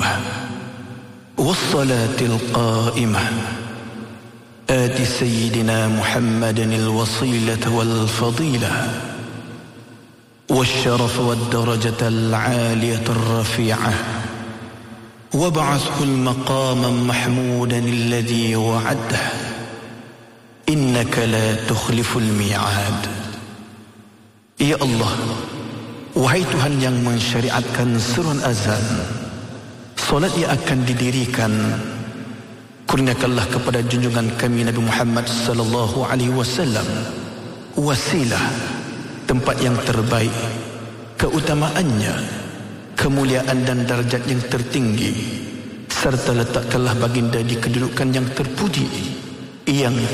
القيمة والصلاة القائمة آت سيدنا محمد الوصيلة والفضيلة والشرف والدرجة العالية الرفيعة وابعثه المقام محمودا الذي وعده إنك لا تخلف الميعاد. Ya Allah, wahai Tuhan yang mensyariatkan seruan azan, solat yang akan didirikan, kurniakanlah kepada junjungan kami Nabi Muhammad sallallahu alaihi wasallam wasilah, tempat yang terbaik, keutamaannya, kemuliaan dan darjat yang tertinggi, serta letakkanlah baginda di kedudukan yang terpuji, yang